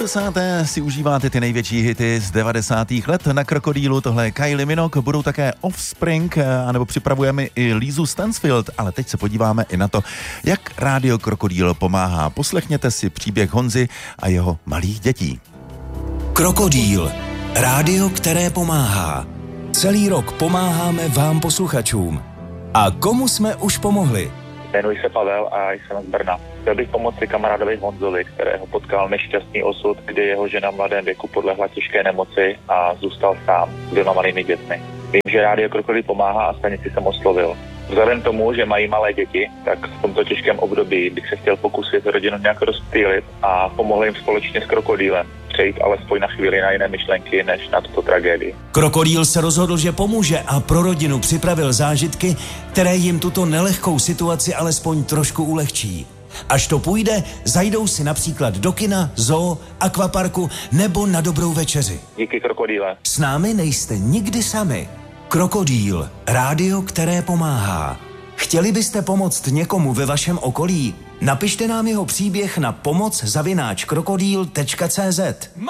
80. si užíváte ty největší hity z 90. let na Krokodýlu, tohle je Kylie Minogue, budou také Offspring, anebo připravujeme i Lizu Stansfield, ale teď se podíváme i na to, jak Rádio Krokodýl pomáhá. Poslechněte si příběh Honzy a jeho malých dětí. Krokodýl, rádio, které pomáhá. Celý rok pomáháme vám posluchačům. A komu jsme už pomohli? Jmenuji se Pavel a jsem z Brna. Chtěl bych pomoci kamarádovi Honzovi, kterého potkal nešťastný osud, kdy jeho žena v mladém věku podlehla těžké nemoci a zůstal sám s 2 malými dětmi. Vím, že Rádio Krokodýl pomáhá a stanici jsem oslovil. Vzhledem tomu, že mají malé děti, tak v tomto těžkém období bych se chtěl pokusit rodinu nějak rozptýlit a pomohl jim společně s Krokodýlem přejít alespoň na chvíli na jiné myšlenky než na tuto tragédii. Krokodýl se rozhodl, že pomůže a pro rodinu připravil zážitky, které jim tuto nelehkou situaci alespoň trošku ulehčí. Až to půjde, zajdou si například do kina, zoo, akvaparku nebo na dobrou večeři. Díky, Krokodýle. S námi nejste nikdy sami. Krokodýl, rádio, které pomáhá. Chtěli byste pomoct někomu ve vašem okolí? Napište nám jeho příběh na pomoc@krokodýl.cz.